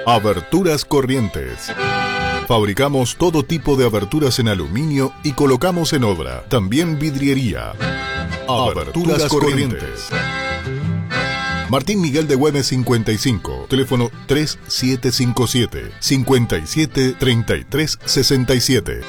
Aberturas Corrientes. Fabricamos todo tipo de aberturas en aluminio y colocamos en obra. También vidriería. Aberturas Corrientes. Martín Miguel de Güemes 55, teléfono 3757 57 33 67.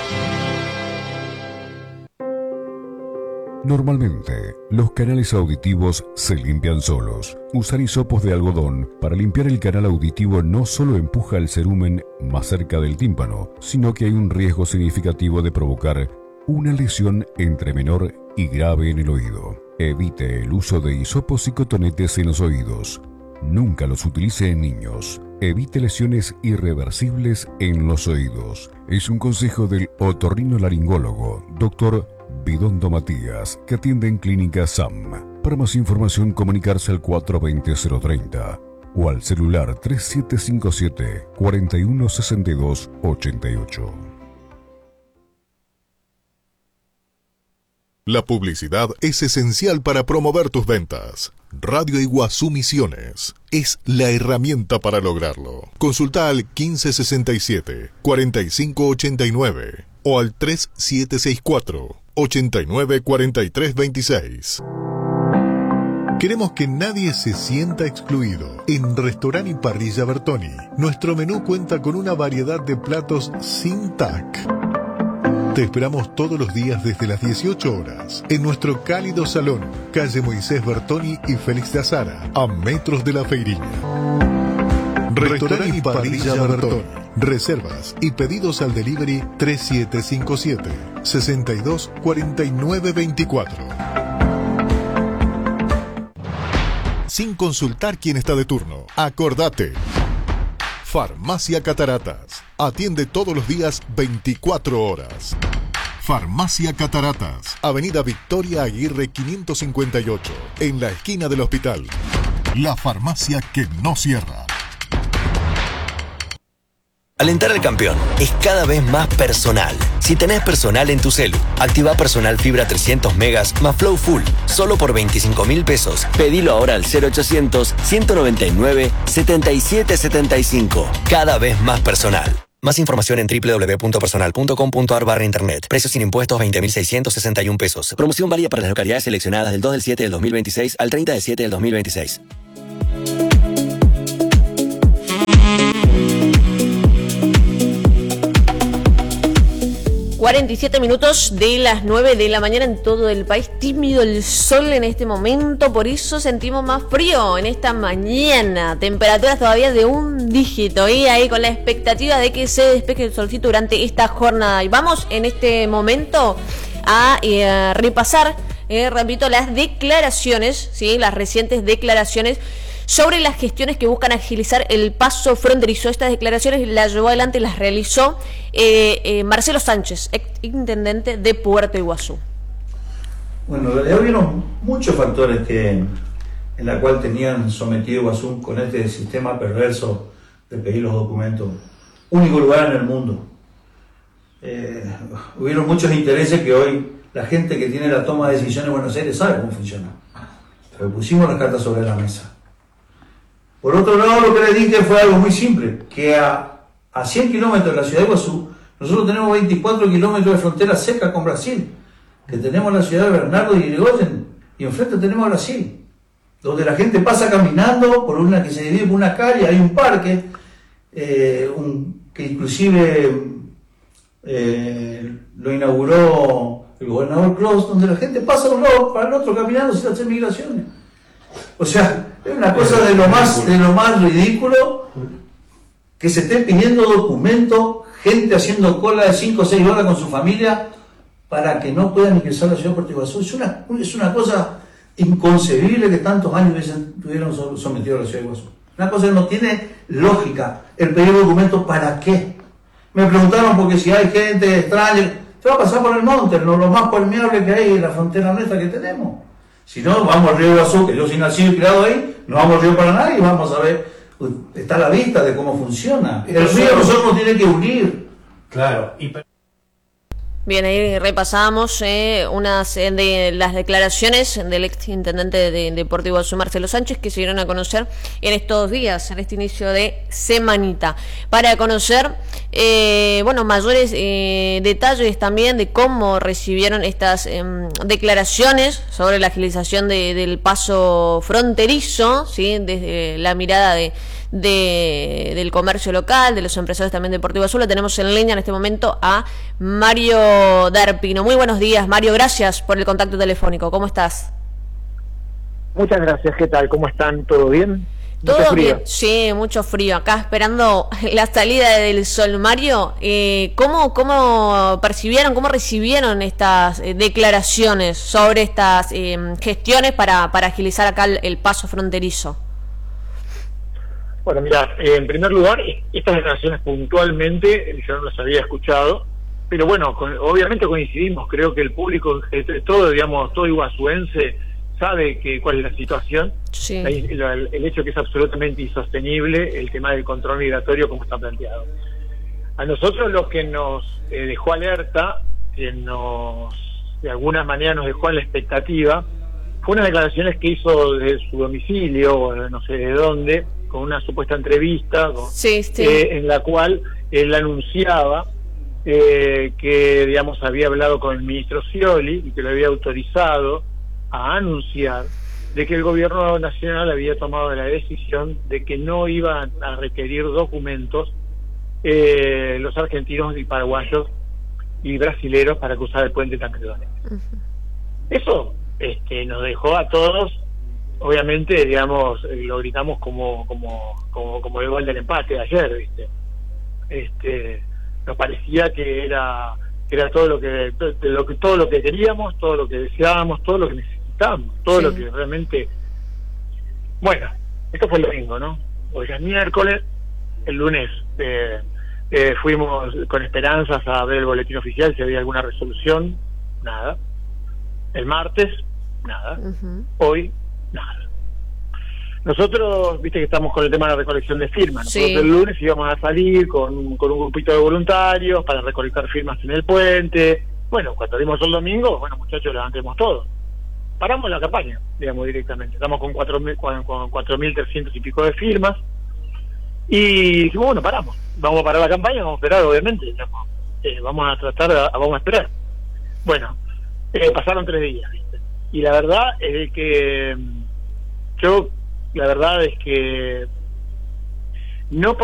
Normalmente, los canales auditivos se limpian solos. Usar hisopos de algodón para limpiar el canal auditivo no solo empuja el cerumen más cerca del tímpano, sino que hay un riesgo significativo de provocar una lesión entre menor y grave en el oído. Evite el uso de hisopos y cotonetes en los oídos. Nunca los utilice en niños. Evite lesiones irreversibles en los oídos. Es un consejo del otorrinolaringólogo, Dr. Bidondo Matías, que atiende en Clínica SAM. Para más información, comunicarse al 420-030 o al celular 3757 4162 88. La publicidad es esencial para promover tus ventas. Radio Iguazú Misiones es la herramienta para lograrlo. Consulta al 1567 4589 o al 3764 89 43 26. Queremos que nadie se sienta excluido. En Restaurant y Parrilla Bertoni, nuestro menú cuenta con una variedad de platos sin TAC. Te esperamos todos los días desde las 18 horas en nuestro cálido salón, calle Moisés Bertoni y Félix de Azara, a metros de la Feiriña. Restaurant y Parrilla Bertoni. Reservas y pedidos al delivery 3757 62 49 24. Sin consultar quién está de turno, acordate. Farmacia Cataratas. Atiende todos los días 24 horas. Farmacia Cataratas. Avenida Victoria Aguirre 558. En la esquina del hospital. La farmacia que no cierra. Alentar al campeón es cada vez más personal. Si tenés personal en tu celu, activa Personal Fibra 300 megas más Flow Full, solo por 25.000 pesos. Pedilo ahora al 0800-199-7775. Cada vez más personal. Más información en www.personal.com.ar/internet. Precios sin impuestos 20.661 pesos. Promoción válida para las localidades seleccionadas del 2/7 del 2026 al 30/7 del 2026. 47 minutos de las 9 de la mañana en todo el país. Tímido el sol en este momento, por eso sentimos más frío en esta mañana. Temperaturas todavía de un dígito y ahí con la expectativa de que se despeje el solcito durante esta jornada. Y vamos en este momento a repasar, repito, las declaraciones, ¿sí? Las recientes declaraciones sobre las gestiones que buscan agilizar el paso fronterizo. Estas declaraciones las llevó adelante y las realizó Marcelo Sánchez, ex intendente de Puerto Iguazú. Bueno, en realidad hubieron muchos factores en la cual tenían sometido Iguazú con este sistema perverso de pedir los documentos. Único lugar en el mundo. Hubieron muchos intereses que hoy la gente que tiene la toma de decisiones en Buenos Aires sabe cómo funciona. Pero pusimos las cartas sobre la mesa. Por otro lado, lo que le dije fue algo muy simple, que a 100 kilómetros de la ciudad de Iguazú, nosotros tenemos 24 kilómetros de frontera seca con Brasil, que tenemos la ciudad de Bernardo y Irigoyen, y enfrente tenemos a Brasil, donde la gente pasa caminando por una que se divide por una calle, hay un parque, que inclusive lo inauguró el gobernador Claus, donde la gente pasa de un lado para el otro caminando sin hacer migraciones. O sea, es una cosa de lo más ridículo que se esté pidiendo documentos, gente haciendo cola de 5 o 6 horas con su familia para que no puedan ingresar a la ciudad de Puerto Iguazú. Es una cosa inconcebible que tantos años estuvieron sometidos a la ciudad de Iguazú. Una cosa que no tiene lógica. El pedir documentos, ¿para qué? Me preguntaron porque si hay gente extraña, se va a pasar por el monte, lo más permeable que hay en la frontera nuestra que tenemos. Si no, vamos al río Iguazú, que yo soy nacido y criado ahí, no vamos al río Paraná y vamos a ver, está a la vista de cómo funciona. El río nosotros nos tiene que unir. Claro. Bien, ahí repasamos unas de las declaraciones del ex intendente de Deportivo Iguazú, Marcelo Sánchez, que se dieron a conocer en estos días, en este inicio de semanita, para conocer mayores detalles también de cómo recibieron estas declaraciones sobre la agilización del paso fronterizo, ¿sí? Desde la mirada del comercio local, de los empresarios también de Deportivo Iguazú. Lo tenemos en línea en este momento a Mario Darpino. Muy buenos días, Mario, gracias por el contacto telefónico. ¿Cómo estás? Muchas gracias, ¿qué tal? ¿Cómo están? ¿Todo bien? Todo bien, sí, mucho frío. Acá esperando la salida del sol. Mario, ¿cómo percibieron, cómo recibieron estas declaraciones sobre estas gestiones para agilizar acá el paso fronterizo? Bueno, mira, en primer lugar, estas declaraciones puntualmente yo no las había escuchado, pero bueno, obviamente coincidimos. Creo que el público, todo iguazuense, sabe cuál es la situación. Sí. El hecho que es absolutamente insostenible el tema del control migratorio como está planteado. A nosotros lo que nos dejó alerta, de alguna manera nos dejó en la expectativa, fue unas declaraciones que hizo desde su domicilio, o no sé de dónde, con una supuesta entrevista en la cual él anunciaba que, digamos, había hablado con el ministro Scioli y que lo había autorizado a anunciar de que el gobierno nacional había tomado la decisión de que no iban a requerir documentos los argentinos y paraguayos y brasileros para cruzar el puente Tancredone. Eso nos dejó a todos, obviamente, digamos, lo gritamos como el gol del empate de ayer, ¿viste? Nos parecía que era todo lo que queríamos, todo lo que deseábamos, todo lo que necesitábamos, todo lo que realmente. Bueno, esto fue el domingo, ¿no? Hoy ya es miércoles, el lunes fuimos con esperanzas a ver el boletín oficial si había alguna resolución, nada. El martes, nada. Hoy, nada. Nosotros, viste que estamos con el tema de la recolección de firmas. Nosotros el lunes íbamos a salir con un grupito de voluntarios para recolectar firmas en el puente. Bueno, cuando dimos el domingo, bueno, muchachos, levantemos todo. Paramos la campaña, digamos, directamente. Estamos con 4.300 y pico de firmas. Y dijimos, bueno, paramos. Vamos a parar la campaña, vamos a esperar, obviamente. Digamos, vamos a esperar. Bueno, pasaron 3 días, ¿viste? Y la verdad es que no